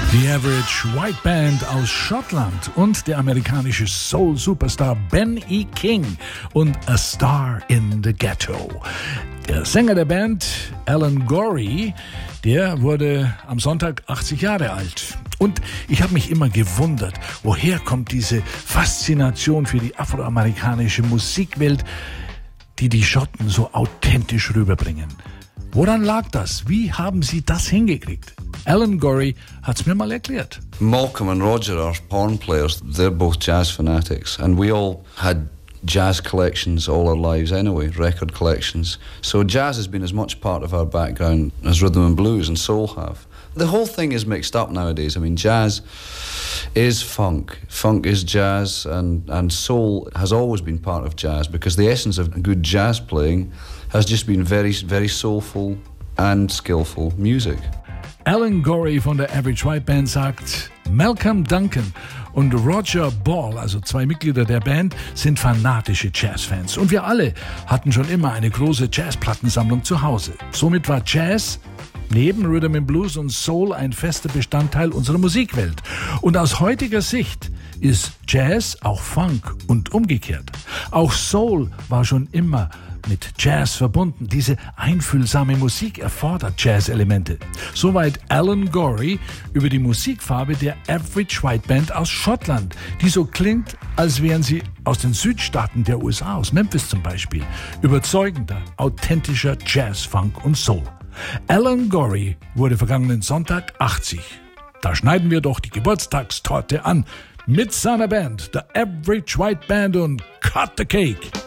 The Average White Band aus Schottland und der amerikanische Soul-Superstar Ben E. King und A Star in the Ghetto. Der Sänger der Band, Alan Gorrie, der wurde am Sonntag 80 Jahre alt. Und ich habe mich immer gewundert, woher kommt diese Faszination für die afroamerikanische Musikwelt, die die Schotten so authentisch rüberbringen. Woran lag das? Wie haben sie das hingekriegt? Alan Gorrie hat's mir mal erklärt. Malcolm and Roger are horn players. They're both jazz fanatics. And we all had jazz collections all our lives anyway, record collections. So jazz has been as much part of our background as rhythm and blues and soul have. The whole thing is mixed up nowadays. I mean, jazz is funk. Funk is jazz, and soul has always been part of jazz because the essence of good jazz playing has just been very, very soulful and skillful music. Alan Gorrie von der Average White Band sagt, Malcolm Duncan und Roger Ball, also zwei Mitglieder der Band, sind fanatische Jazzfans. Und wir alle hatten schon immer eine große Jazzplattensammlung zu Hause. Somit war Jazz neben Rhythm and Blues und Soul ein fester Bestandteil unserer Musikwelt. Und aus heutiger Sicht ist Jazz auch Funk und umgekehrt. Auch Soul war schon immer mit Jazz verbunden. Diese einfühlsame Musik erfordert Jazz-Elemente. Soweit Alan Gorrie über die Musikfarbe der Average White Band aus Schottland, die so klingt, als wären sie aus den Südstaaten der USA, aus Memphis zum Beispiel. Überzeugender, authentischer Jazz, Funk und Soul. Alan Gorrie wurde vergangenen Sonntag 80. Da schneiden wir doch die Geburtstagstorte an mit seiner Band, The Average White Band, und Cut the Cake.